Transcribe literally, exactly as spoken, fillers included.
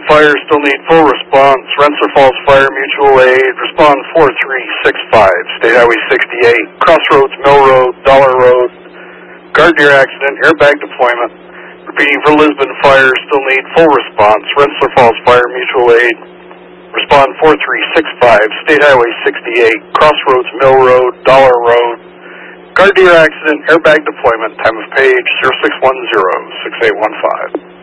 Fire still need full response. Rensselaer Falls Fire Mutual Aid, respond four three six five. State Highway sixty-eight, Crossroads, Mill Road, Dollar Road. Gardner accident, airbag deployment. Repeating for Lisbon Fire, still need full response. Rensselaer Falls Fire Mutual Aid, respond four three six five. State Highway sixty-eight, Crossroads, Mill Road, Dollar Road. Gardner accident, airbag deployment. Time of page zero six one zero six eight one five.